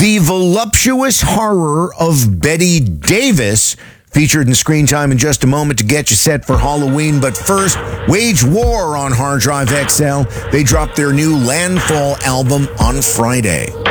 The voluptuous horror of Betty Davis, featured in Screen Time in just a moment to get you set for Halloween. But first, wage war on Hard Drive XL. They dropped their new Landfall album on Friday.